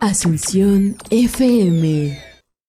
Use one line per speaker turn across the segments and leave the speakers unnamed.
Asunción FM.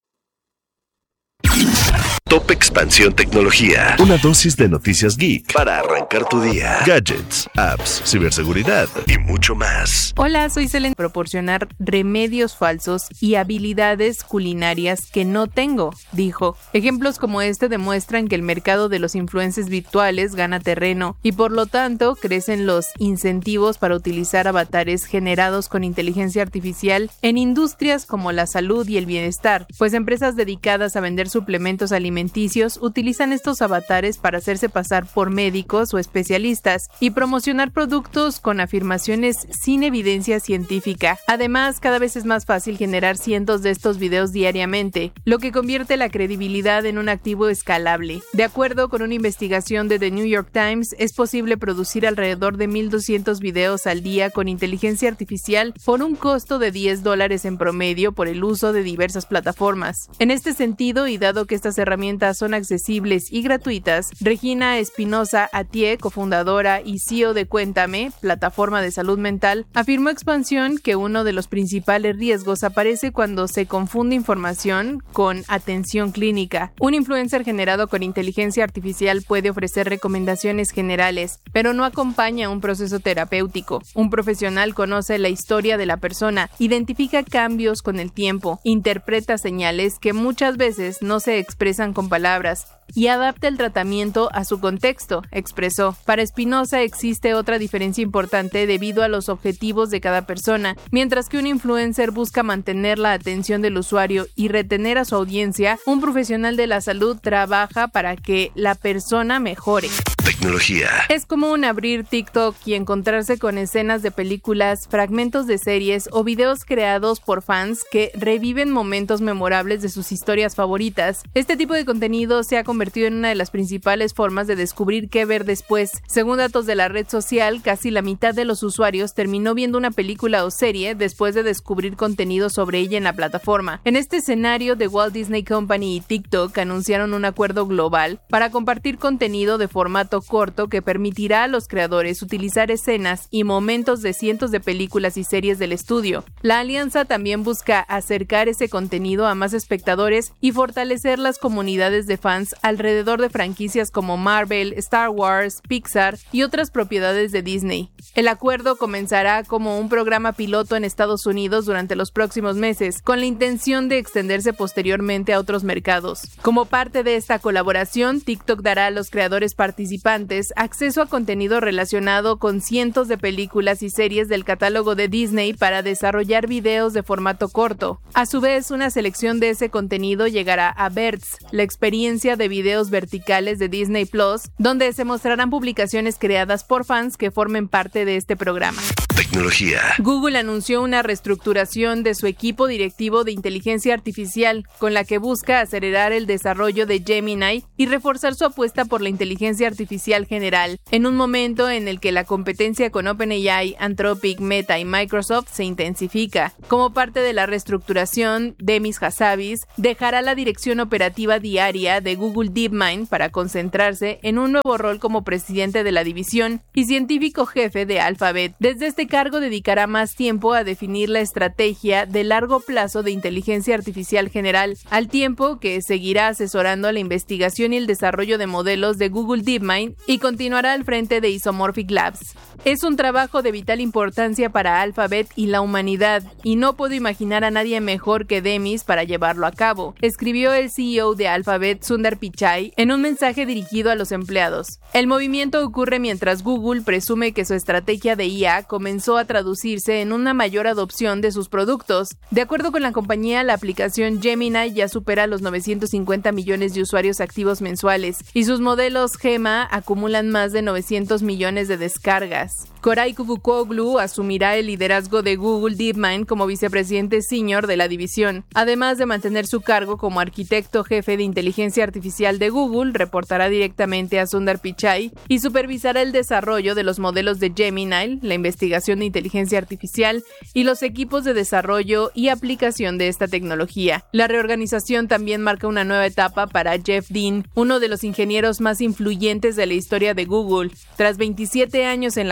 Top Expansión Tecnología. Una dosis de noticias geek para arrancar tu día. Gadgets, apps, ciberseguridad y mucho más.
Hola, soy Selene. Proporcionar remedios falsos y habilidades culinarias que no tengo, dijo. Ejemplos como este demuestran que el mercado de los influencers virtuales gana terreno y por lo tanto crecen los incentivos para utilizar avatares generados con inteligencia artificial en industrias como la salud y el bienestar, pues empresas dedicadas a vender suplementos alimenticios utilizan estos avatares para hacerse pasar por médicos o especialistas y promocionar productos con afirmaciones sin evidencia científica. Además, cada vez es más fácil generar cientos de estos videos diariamente, lo que convierte la credibilidad en un activo escalable. De acuerdo con una investigación de The New York Times, es posible producir alrededor de 1,200 videos al día con inteligencia artificial por un costo de $10 en promedio por el uso de diversas plataformas. En este sentido, y dado que estas herramientas son accesibles y gratuitas, Regina Espinosa Atié, cofundadora y CEO de Cuéntame, plataforma de salud mental, afirmó a Expansión que uno de los principales riesgos aparece cuando se confunde información con atención clínica. Un influencer generado con inteligencia artificial puede ofrecer recomendaciones generales, pero no acompaña un proceso terapéutico. Un profesional conoce la historia de la persona, identifica cambios con el tiempo, interpreta señales que muchas veces no se expresan con palabras y adapta el tratamiento a su contexto, expresó. Para Espinosa existe otra diferencia importante debido a los objetivos de cada persona. Mientras que un influencer busca mantener la atención del usuario y retener a su audiencia, un profesional de la salud trabaja para que la persona mejore.
Tecnología.
Es común abrir TikTok y encontrarse con escenas de películas, fragmentos de series o videos creados por fans que reviven momentos memorables de sus historias favoritas. Este tipo de contenido se ha convertido en una de las principales formas de descubrir qué ver después. Según datos de la red social, casi la mitad de los usuarios terminó viendo una película o serie después de descubrir contenido sobre ella en la plataforma. En este escenario, The Walt Disney Company y TikTok anunciaron un acuerdo global para compartir contenido de formato corto que permitirá a los creadores utilizar escenas y momentos de cientos de películas y series del estudio. La alianza también busca acercar ese contenido a más espectadores y fortalecer las comunidades de fans alrededor de franquicias como Marvel, Star Wars, Pixar y otras propiedades de Disney. El acuerdo comenzará como un programa piloto en Estados Unidos durante los próximos meses, con la intención de extenderse posteriormente a otros mercados. Como parte de esta colaboración, TikTok dará a los creadores participantes acceso a contenido relacionado con cientos de películas y series del catálogo de Disney para desarrollar videos de formato corto. A su vez, una selección de ese contenido llegará a Verts, la experiencia de videos verticales de Disney Plus, donde se mostrarán publicaciones creadas por fans que formen parte de este programa.
Tecnología.
Google anunció una reestructuración de su equipo directivo de inteligencia artificial, con la que busca acelerar el desarrollo de Gemini y reforzar su apuesta por la inteligencia artificial general, en un momento en el que la competencia con OpenAI, Anthropic, Meta y Microsoft se intensifica. Como parte de la reestructuración, Demis Hassabis dejará la dirección operativa diaria de Google DeepMind para concentrarse en un nuevo rol como presidente de la división y científico jefe de Alphabet. Desde este cargo dedicará más tiempo a definir la estrategia de largo plazo de inteligencia artificial general, al tiempo que seguirá asesorando la investigación y el desarrollo de modelos de Google DeepMind y continuará al frente de Isomorphic Labs. Es un trabajo de vital importancia para Alphabet y la humanidad, y no puedo imaginar a nadie mejor que Demis para llevarlo a cabo, escribió el CEO de Alphabet, Sundar Pichai, en un mensaje dirigido a los empleados. El movimiento ocurre mientras Google presume que su estrategia de IA comenzó a traducirse en una mayor adopción de sus productos. De acuerdo con la compañía, la aplicación Gemini ya supera los 950 millones de usuarios activos mensuales y sus modelos Gemma acumulan más de 900 millones de descargas. Koray Kuvukoglu asumirá el liderazgo de Google DeepMind como vicepresidente senior de la división. Además de mantener su cargo como arquitecto jefe de inteligencia artificial de Google, reportará directamente a Sundar Pichai y supervisará el desarrollo de los modelos de Gemini, la investigación de inteligencia artificial y los equipos de desarrollo y aplicación de esta tecnología. La reorganización también marca una nueva etapa para Jeff Dean, uno de los ingenieros más influyentes de la historia de Google. Tras 27 años en la compañía,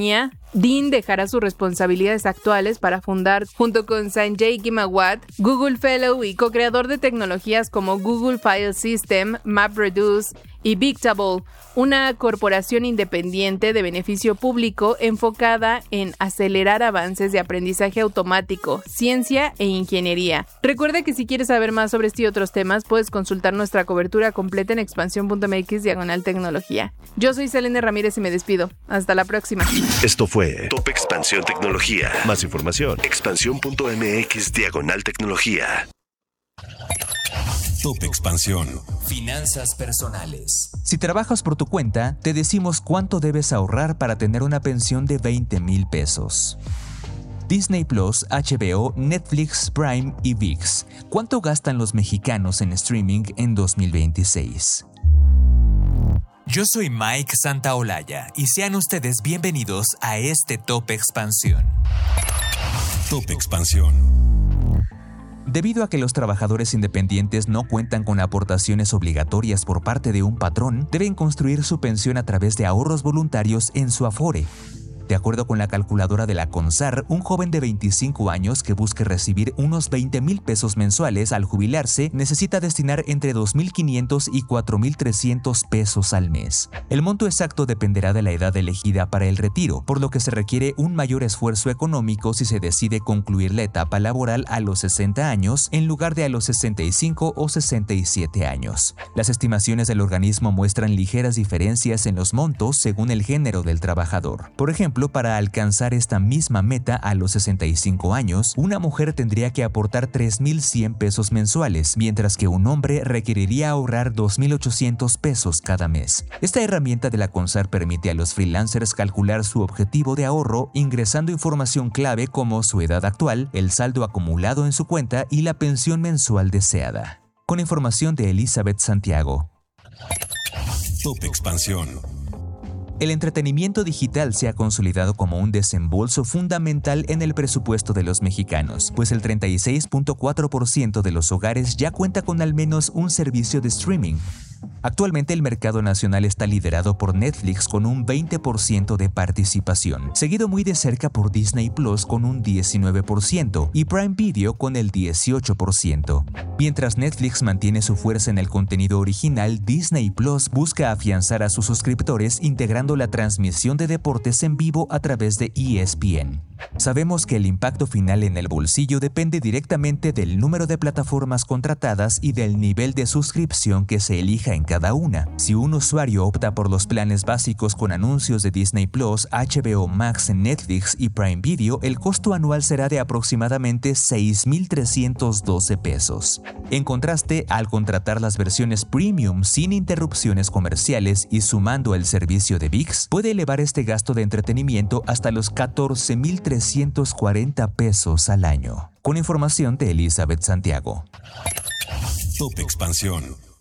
compañía, Dean dejará sus responsabilidades actuales para fundar, junto con Sanjay Ghemawat, Google Fellow y co-creador de tecnologías como Google File System, MapReduce y Bigtable, una corporación independiente de beneficio público enfocada en acelerar avances de aprendizaje automático, ciencia e ingeniería. Recuerda que si quieres saber más sobre este y otros temas, puedes consultar nuestra cobertura completa en expansión.mx/tecnología. Yo soy Selene Ramírez y me despido. Hasta la próxima.
Esto fue Top Expansión Tecnología. Más información, expansión.mx/tecnología.
Top Expansión. Finanzas personales. Si trabajas por tu cuenta, te decimos cuánto debes ahorrar para tener una pensión de 20,000 pesos. Disney Plus, HBO, Netflix, Prime y ViX. ¿Cuánto gastan los mexicanos en streaming en 2026? Yo soy Mike Santaolalla y sean ustedes bienvenidos a este Top Expansión. Top Expansión. Debido a que los trabajadores independientes no cuentan con aportaciones obligatorias por parte de un patrón, deben construir su pensión a través de ahorros voluntarios en su Afore. De acuerdo con la calculadora de la CONSAR, un joven de 25 años que busque recibir unos 20,000 pesos mensuales al jubilarse necesita destinar entre 2,500 y 4,300 pesos al mes. El monto exacto dependerá de la edad elegida para el retiro, por lo que se requiere un mayor esfuerzo económico si se decide concluir la etapa laboral a los 60 años en lugar de a los 65 o 67 años. Las estimaciones del organismo muestran ligeras diferencias en los montos según el género del trabajador. Por ejemplo, para alcanzar esta misma meta a los 65 años, una mujer tendría que aportar 3,100 pesos mensuales, mientras que un hombre requeriría ahorrar 2,800 pesos cada mes. Esta herramienta de la CONSAR permite a los freelancers calcular su objetivo de ahorro ingresando información clave como su edad actual, el saldo acumulado en su cuenta y la pensión mensual deseada. Con información de Elizabeth Santiago. Top Expansión. El entretenimiento digital se ha consolidado como un desembolso fundamental en el presupuesto de los mexicanos, pues el 36.4% de los hogares ya cuenta con al menos un servicio de streaming. Actualmente el mercado nacional está liderado por Netflix con un 20% de participación, seguido muy de cerca por Disney Plus con un 19% y Prime Video con el 18%. Mientras Netflix mantiene su fuerza en el contenido original, Disney Plus busca afianzar a sus suscriptores integrando la transmisión de deportes en vivo a través de ESPN. Sabemos que el impacto final en el bolsillo depende directamente del número de plataformas contratadas y del nivel de suscripción que se elija en cada una. Si un usuario opta por los planes básicos con anuncios de Disney Plus, HBO Max, Netflix y Prime Video, el costo anual será de aproximadamente 6,312 pesos. En contraste, al contratar las versiones premium sin interrupciones comerciales y sumando el servicio de ViX, puede elevar este gasto de entretenimiento hasta los 14,340 pesos al año. Con información de Elizabeth Santiago. Top Expansión.